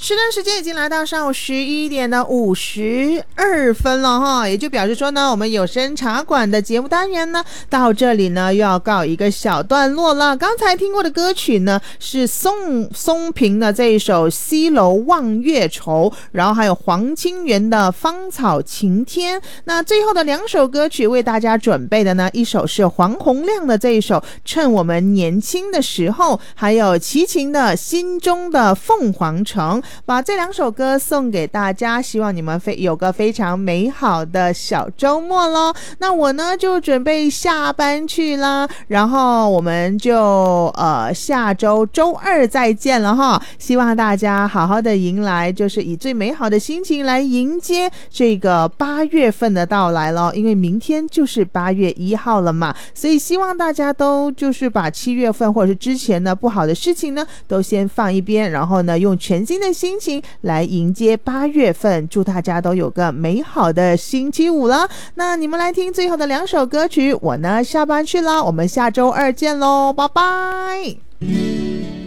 时间已经来到上午11点的52分了哈，也就表示说呢，我们有声茶馆的节目单元呢，到这里呢又要告一个小段落了。刚才听过的歌曲呢是松平的这一首《西楼望月愁》，然后还有黄清源的《芳草晴天》。那最后的2首歌曲为大家准备的呢，一首是黄洪亮的这一首《趁我们年轻的时候》，还有齐秦的《心中的凤凰城》。把这2首歌送给大家，希望你们有个非常美好的小周末咯。那我呢就准备下班去啦，然后我们就下周周2再见了哈。希望大家好好的迎来，就是以最美好的心情来迎接这个8月份的到来咯，因为明天就是8月1号了嘛，所以希望大家都就是把7月份或者是之前呢不好的事情呢都先放一边，然后呢用全新的心情来迎接8月份，祝大家都有个美好的星期五了。那你们来听最后的2首歌曲，我呢下班去了，我们下周2见咯，拜拜。